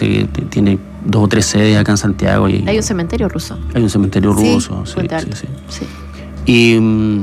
parece que tiene 2 o 3 sedes acá en Santiago. Y hay un cementerio ruso. Hay un cementerio ruso, sí. Y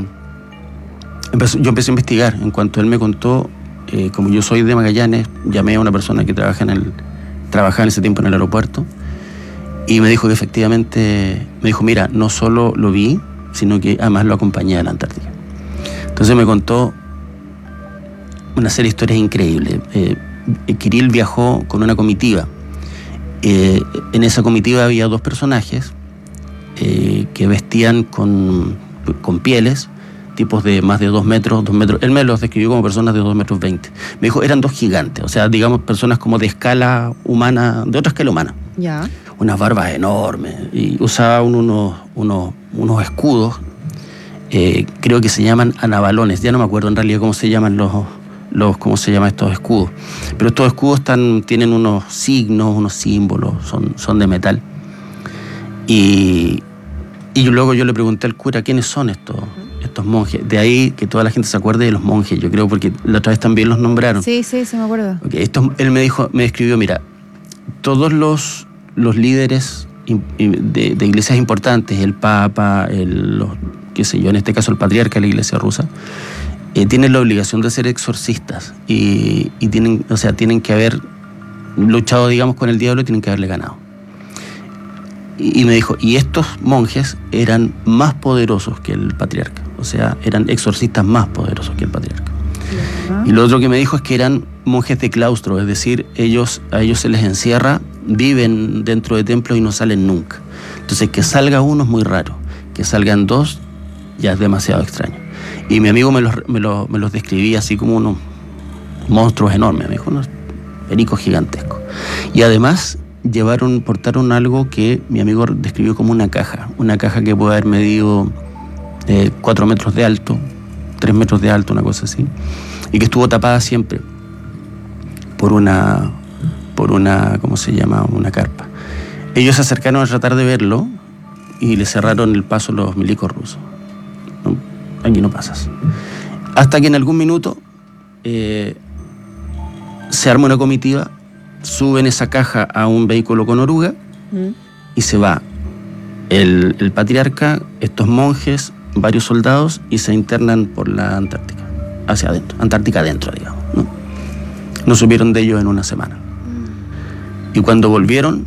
yo empecé a investigar. En cuanto él me contó, como yo soy de Magallanes, llamé a una persona que trabajaba en ese tiempo en el aeropuerto, y me dijo que efectivamente, mira, no solo lo vi, sino que además lo acompañé a la Antártica. Entonces me contó una serie de historias increíbles. Kirill viajó con una comitiva. En esa comitiva había 2 personajes que vestían con pieles, tipos de más de 2 metros. Él me los describió como personas de 2,20 metros. Me dijo, eran 2 gigantes, o sea, digamos, personas como de escala humana, de otra escala humana. Ya. Unas barbas enormes, y usaban unos escudos, creo que se llaman anabalones, ya no me acuerdo en realidad cómo se llaman cómo se llaman estos escudos, pero estos escudos tienen unos signos, unos símbolos, son de metal. Y luego yo le pregunté al cura quiénes son estos monjes. De ahí que toda la gente se acuerde de los monjes, yo creo, porque la otra vez también los nombraron. Sí, me acuerdo. Okay, él me describió, mira, todos los líderes de iglesias importantes, el Papa, qué sé yo, en este caso el patriarca de la iglesia rusa, tienen la obligación de ser exorcistas y tienen que haber luchado, digamos, con el diablo y tienen que haberle ganado. Y me dijo, y estos monjes eran más poderosos que el patriarca, o sea, eran exorcistas más poderosos que el patriarca. Y lo otro que me dijo es que eran monjes de claustro, es decir, a ellos se les encierra, viven dentro de templos y no salen nunca. Entonces, que salga uno es muy raro, que salgan 2 ya es demasiado extraño. Y mi amigo me los describía así como unos monstruos enormes, me dijo, unos pericos gigantescos. Y además portaron algo que mi amigo describió como una caja que puede haber medido 4 metros de alto, 3 metros de alto, una cosa así, y que estuvo tapada siempre por una ¿cómo se llama? Una carpa. Ellos se acercaron a tratar de verlo y le cerraron el paso a los milicos rusos. No, aquí no pasas. Hasta que en algún minuto se arma una comitiva, suben esa caja a un vehículo con oruga y se va el patriarca, estos monjes, varios soldados, y se internan por la Antártica, hacia adentro, Antártica adentro, digamos, ¿no? No supieron de ellos en una semana. Y cuando volvieron,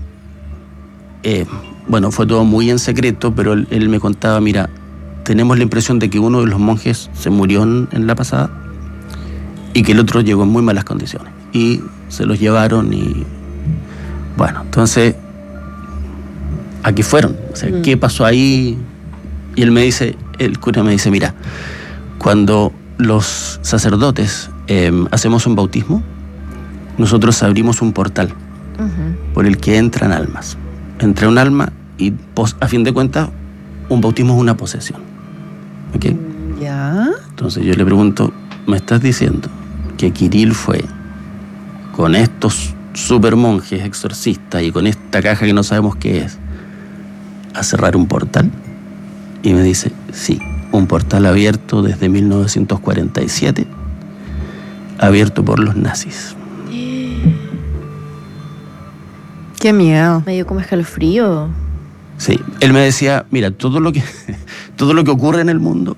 fue todo muy en secreto, pero él me contaba, mira, tenemos la impresión de que uno de los monjes se murió en la pasada y que el otro llegó en muy malas condiciones. Y se los llevaron y... Bueno, entonces, ¿a qué fueron? O sea, ¿qué pasó ahí? Y el cura me dice, mira, cuando los sacerdotes hacemos un bautismo, nosotros abrimos un portal por el que entran almas. Entra un alma y, a fin de cuentas, un bautismo es una posesión. ¿Ok? Ya. Entonces yo le pregunto, ¿me estás diciendo que Kirill fue con estos super monjes exorcistas y con esta caja que no sabemos qué es a cerrar un portal? Y me dice, sí, un portal abierto desde 1947, abierto por los nazis. Qué miedo. Me dio como escalofrío. Sí, él me decía, mira, todo lo que ocurre en el mundo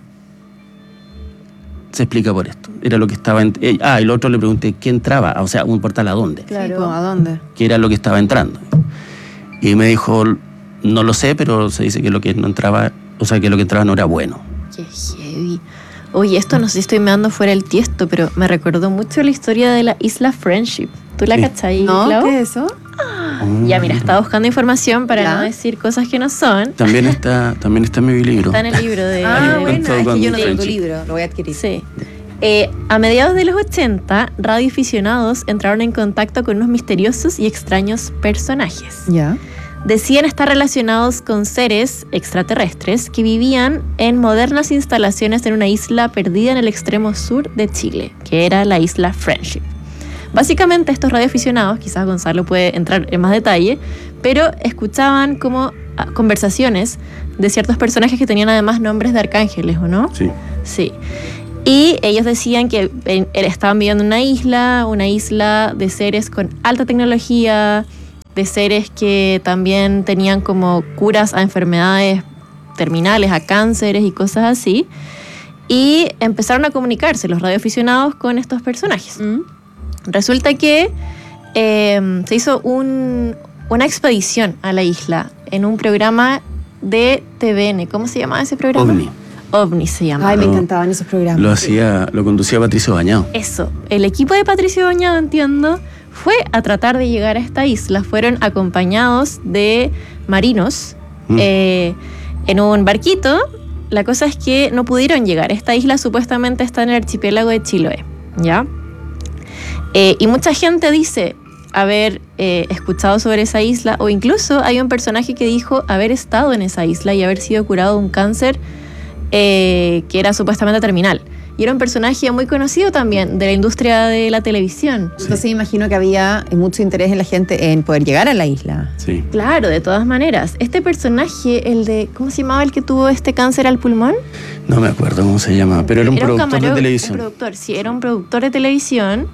se explica por esto. Era lo que estaba y el otro le pregunté, ¿qué entraba? O sea, un portal, ¿a dónde? Claro, sí, ¿a dónde? ¿Qué era lo que estaba entrando? Y me dijo, no lo sé, pero se dice que lo que no entraba, o sea, que lo que entraba no era bueno. Qué heavy. Oye, esto no sé si estoy meando fuera el tiesto, pero me recordó mucho la historia de la isla Friendship. ¿Tú la cachai, No, Clau? ¿qué es eso? Ya, mira, estaba buscando información para no decir cosas que no son. También está en mi libro. Está en el libro de... bueno, es que yo no tengo Friendship. libro, lo voy a adquirir. Sí. A mediados de los 80, radioaficionados entraron en contacto con unos misteriosos y extraños personajes. Ya. Decían estar relacionados con seres extraterrestres que vivían en modernas instalaciones en una isla perdida en el extremo sur de Chile, que era la isla Friendship. Básicamente estos radioaficionados, quizás Gonzalo puede entrar en más detalle, pero escuchaban como conversaciones de ciertos personajes que tenían además nombres de arcángeles, ¿o no? Sí. Sí. Y ellos decían que estaban viviendo en una isla de seres con alta tecnología, de seres que también tenían como curas a enfermedades terminales, a cánceres y cosas así. Y empezaron a comunicarse los radioaficionados con estos personajes. Resulta que se hizo una expedición a la isla en un programa de TVN. ¿Cómo se llamaba ese programa? OVNI se llama. Ay, me encantaban esos programas. Lo conducía Patricio Bañado. Eso. El equipo de Patricio Bañado, entiendo, fue a tratar de llegar a esta isla. Fueron acompañados de marinos en un barquito. La cosa es que no pudieron llegar. Esta isla supuestamente está en el archipiélago de Chiloé, ¿ya? Y mucha gente dice haber escuchado sobre esa isla, o incluso hay un personaje que dijo haber estado en esa isla y haber sido curado de un cáncer que era supuestamente terminal. Y era un personaje muy conocido también de la industria de la televisión. Sí. Entonces imagino que había mucho interés en la gente en poder llegar a la isla. Sí. Claro, de todas maneras. Este personaje, el de, ¿cómo se llamaba el que tuvo este cáncer al pulmón? No me acuerdo cómo se llamaba, pero era un productor de televisión. Sí, era un productor de televisión,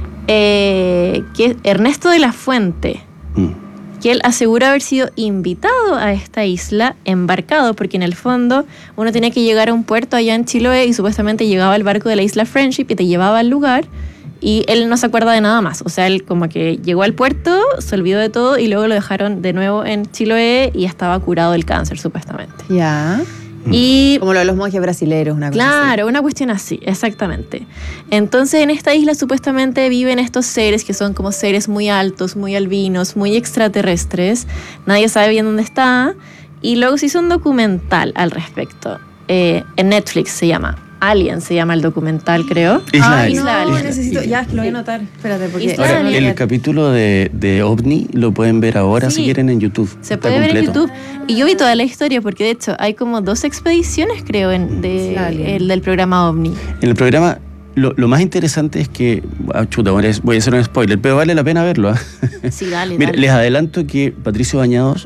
que es Ernesto de la Fuente, que él asegura haber sido invitado a esta isla, embarcado, porque en el fondo uno tenía que llegar a un puerto allá en Chiloé y supuestamente llegaba el barco de la isla Friendship y te llevaba al lugar, y él no se acuerda de nada más. O sea, él como que llegó al puerto, se olvidó de todo y luego lo dejaron de nuevo en Chiloé y estaba curado del cáncer supuestamente. Ya. Y como lo de los monjes brasileros, una cosa claro, así. una cuestión así, exactamente. Entonces en esta isla supuestamente viven estos seres que son como seres muy altos, muy albinos, muy extraterrestres. Nadie sabe bien dónde está. Y luego se hizo un documental al respecto. En Netflix se llama. Alien se llama el documental, creo. Isla Alien. Necesito, ya, es que lo voy a anotar. Espérate, porque... Ahora, el capítulo de OVNI lo pueden ver ahora, si quieren, en YouTube. Se puede ver en YouTube. Y yo vi toda la historia, porque de hecho hay como 2 expediciones, creo, del programa OVNI. En el programa, lo más interesante es que... voy a hacer un spoiler, pero vale la pena verlo. Sí, dale. Mira, les adelanto que Patricio Bañados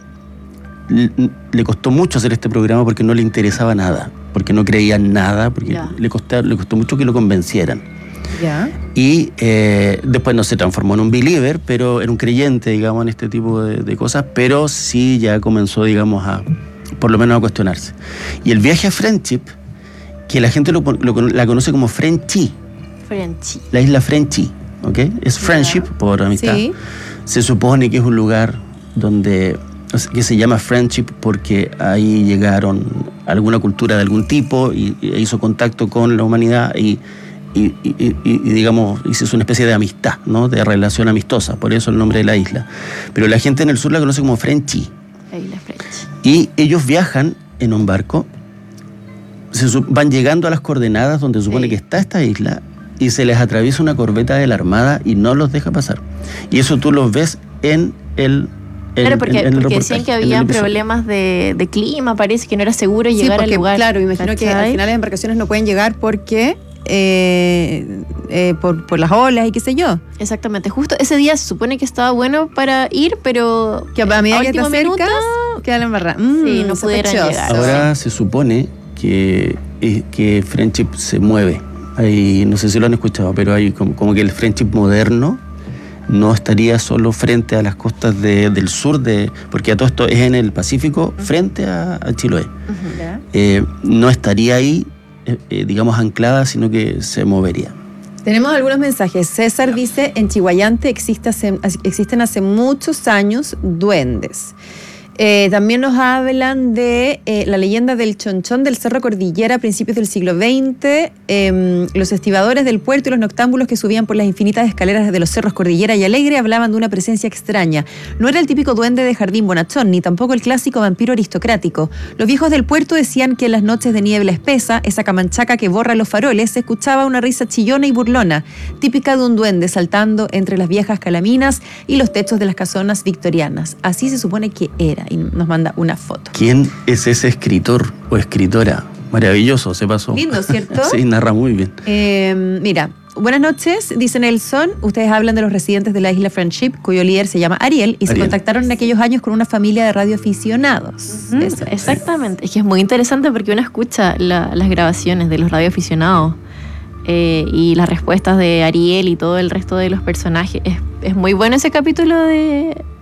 le costó mucho hacer este programa porque no le interesaba nada, porque no creía en nada, porque le costó mucho que lo convencieran. Ya. Y después no se transformó en un believer, pero era un creyente, digamos, en este tipo de cosas, pero sí ya comenzó, digamos, por lo menos a cuestionarse. Y el viaje a Friendship, que la gente la conoce como Frenchy. La isla Frenchy, ¿ok? Es Friendship por amistad. Sí. Se supone que es un lugar que se llama Friendship porque ahí llegaron alguna cultura de algún tipo y hizo contacto con la humanidad y digamos, hizo una especie de amistad, ¿no? De relación amistosa, por eso el nombre de la isla. Pero la gente en el sur la conoce como Frenchy. La isla Frenchy. Y ellos viajan en un barco, van llegando a las coordenadas donde se supone que está esta isla y se les atraviesa una corbeta de la Armada y no los deja pasar. Y eso tú los ves en el... Claro, porque decían que había problemas de clima, parece que no era seguro llegar al lugar. Claro, imagino que al final las embarcaciones no pueden llegar porque por las olas y qué sé yo. Exactamente, justo ese día se supone que estaba bueno para ir, pero que a medida que te acercas queda la embarrada. Sí, no pudieron llegar. Ahora se supone que Friendship se mueve. Ahí, no sé si lo han escuchado, pero hay como que el Friendship moderno no estaría solo frente a las costas del sur, porque a todo esto es en el Pacífico, frente a Chiloé. No estaría ahí, digamos, anclada, sino que se movería. Tenemos algunos mensajes. César dice, en Chihuayante existen hace muchos años duendes. También nos hablan de la leyenda del Chonchón del Cerro Cordillera a principios del siglo XX, los estibadores del puerto y los noctámbulos que subían por las infinitas escaleras de los cerros Cordillera y Alegre hablaban de una presencia extraña. No era el típico duende de jardín bonachón, ni tampoco el clásico vampiro aristocrático. Los viejos del puerto decían que en las noches de niebla espesa, esa camanchaca que borra los faroles, se escuchaba una risa chillona y burlona, típica de un duende saltando entre las viejas calaminas y los techos de las casonas victorianas. Así se supone que era. Y nos manda una foto. ¿Quién es ese escritor o escritora? Maravilloso, se pasó. Lindo, ¿cierto? Sí, narra muy bien. Mira, buenas noches, dice Nelson. Ustedes hablan de los residentes de la isla Friendship, cuyo líder se llama Ariel, y se contactaron en aquellos años con una familia de radioaficionados. Exactamente. Es que es muy interesante porque uno escucha las grabaciones de los radioaficionados y las respuestas de Ariel y todo el resto de los personajes. Es muy bueno ese capítulo de